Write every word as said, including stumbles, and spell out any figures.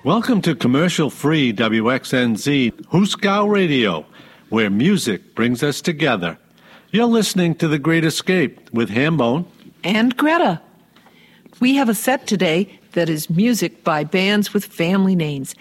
Welcome to commercial-free W X N Z Huskow Radio, where music brings us together. You're listening to The Great Escape with Hambone and Greta. We have a set today that is music by bands with family names.